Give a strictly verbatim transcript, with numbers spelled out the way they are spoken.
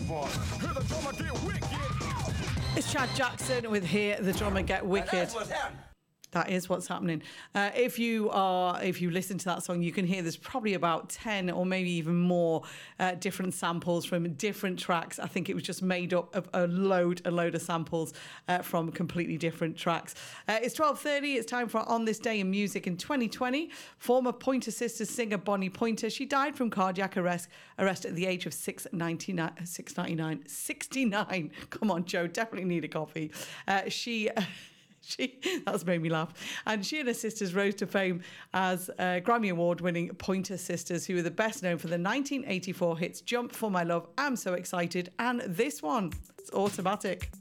Hear the drummer get wicked. It's Chad Jackson with Hear the Drummer Get Wicked. That's what's happening. That is what's happening. Uh, if you are, if you listen to that song, you can hear there's probably about ten or maybe even more uh, different samples from different tracks. I think it was just made up of a load, a load of samples uh, from completely different tracks. Uh, it's twelve thirty. It's time for On This Day in Music in twenty twenty. Former Pointer Sisters singer Bonnie Pointer, she died from cardiac arrest, arrest at the age of six ninety-nine, six ninety-nine, sixty-nine. Come on, Joe, definitely need a coffee. Uh, she... She, that's made me laugh. And she and her sisters rose to fame as uh, Grammy Award-winning Pointer Sisters, who were the best known for the nineteen eighty-four hits Jump, For My Love, I'm So Excited, and this one, it's Automatic.